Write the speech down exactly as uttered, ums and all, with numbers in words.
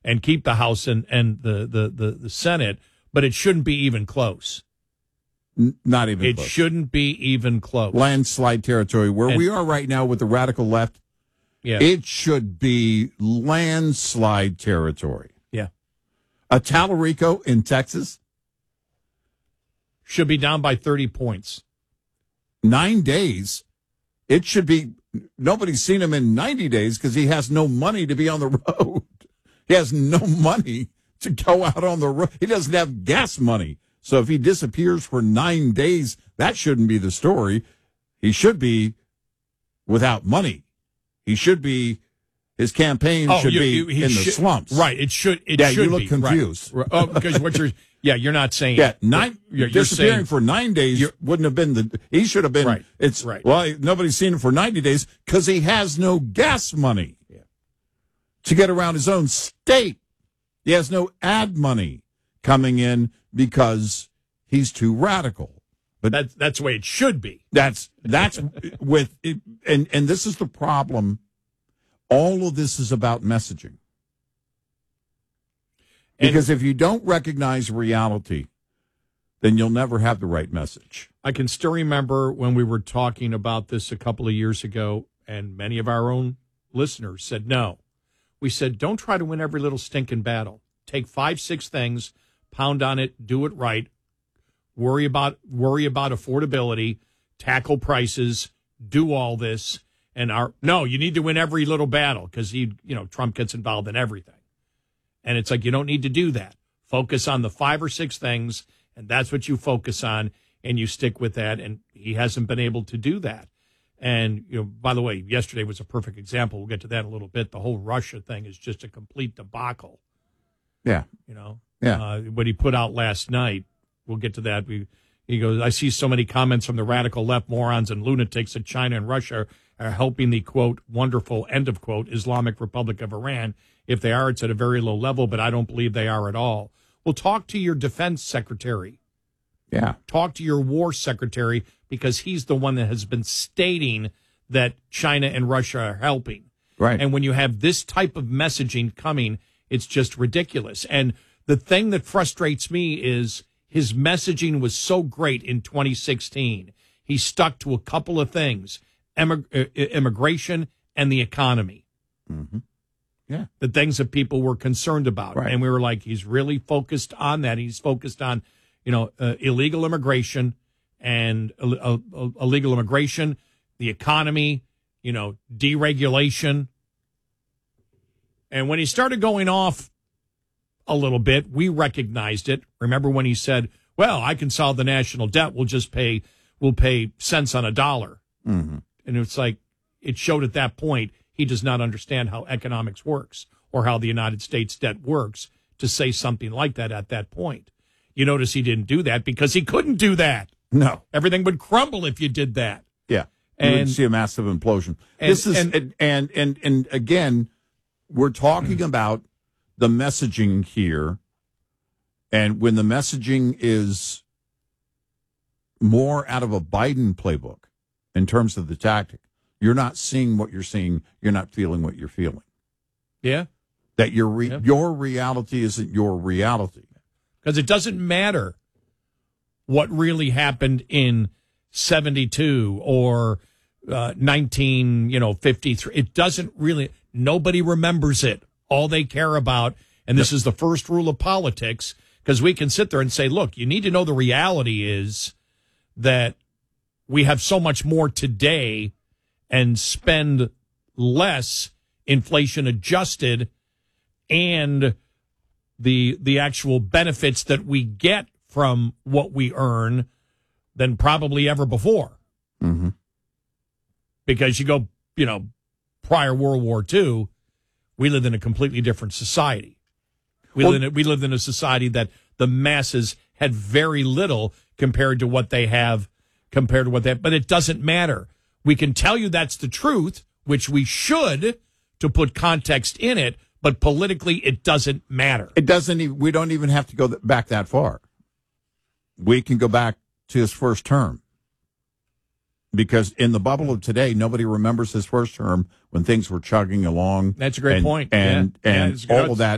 and keep the House and, and the, the, the, the Senate, but it shouldn't be even close. N- not even it close. It shouldn't be even close. Landslide territory. Where and, we are right now with the radical left, yeah. it should be landslide territory. Yeah. A Tallarico in Texas should be down by thirty points. Nine days. It should be, nobody's seen him in ninety days because he has no money to be on the road. He has no money to go out on the road. He doesn't have gas money. So if he disappears for nine days, that shouldn't be the story. He should be without money. He should be, his campaign oh, should you, be you, in should, the slumps. Right. It should, it yeah, should you look be. confused. Right. Oh, because what you're, yeah, you're not saying. Yeah, nine, you're, you're disappearing saying, for nine days wouldn't have been the, he should have been, right, it's, right. well, nobody's seen him for ninety days because he has no gas money yeah. to get around his own state. He has no ad money coming in because he's too radical. But that's, that's the way it should be. That's, that's with, it, and, and this is the problem. All of this is about messaging. Because and if you don't recognize reality, then you'll never have the right message. I can still remember when we were talking about this a couple of years ago, and many of our own listeners said no. We said, don't try to win every little stinking battle. Take five, six things, pound on it, do it right, worry about worry about affordability, tackle prices, do all this, and our no, you need to win every little battle because he, you know, Trump gets involved in everything. And it's like, you don't need to do that. Focus on the five or six things, and that's what you focus on, and you stick with that. And he hasn't been able to do that. And, you know, by the way, yesterday was a perfect example. We'll get to that in a little bit. The whole Russia thing is just a complete debacle. Yeah. You know? Yeah. Uh, what he put out last night, we'll get to that. We, he goes, I see so many comments from the radical left morons and lunatics that China and Russia are helping the, quote, wonderful, end of quote, Islamic Republic of Iran. If they are, it's at a very low level, but I don't believe they are at all. Well, talk to your defense secretary. Yeah. Talk to your war secretary, because he's the one that has been stating that China and Russia are helping. Right. And when you have this type of messaging coming, it's just ridiculous. And the thing that frustrates me is his messaging was so great in twenty sixteen. He stuck to a couple of things, immig- immigration and the economy. Mm-hmm. Yeah. The things that people were concerned about. Right. And we were like, he's really focused on that. He's focused on, you know, uh, illegal immigration and uh, uh, illegal immigration, the economy, you know, deregulation. And when he started going off a little bit, we recognized it. Remember when he said, well, I can solve the national debt. We'll just pay, we'll pay cents on a dollar. Mm-hmm. And it's like, it showed at that point, he does not understand how economics works or how the United States debt works to say something like that at that point. You notice he didn't do that because he couldn't do that. No. Everything would crumble if you did that. Yeah. And you would see a massive implosion. And, this is and, and, and and and again, we're talking about the messaging here. And when the messaging is more out of a Biden playbook in terms of the tactic, you're not seeing what you're seeing. You're not feeling what you're feeling. Yeah. That your re- yeah. your reality isn't your reality. Because it doesn't matter what really happened in seventy-two or uh, nineteen, you know, fifty-three. It doesn't really. Nobody remembers it. All they care about, and this yep. is the first rule of politics, because we can sit there and say, look, you need to know the reality is that we have so much more today and spend less inflation adjusted, and the the actual benefits that we get from what we earn than probably ever before. Mm-hmm. Because you go, you know, prior World War Two, we lived in a completely different society. We well, lived in a, we lived in a society that the masses had very little compared to what they have, compared to what they have. But it doesn't matter. We can tell you that's the truth, which we should, to put context in it, but politically it doesn't matter. It doesn't even, we don't even have to go back that far. We can go back to his first term. Because in the bubble of today, nobody remembers his first term when things were chugging along. That's a great and, point. And, yeah. and yeah, all of that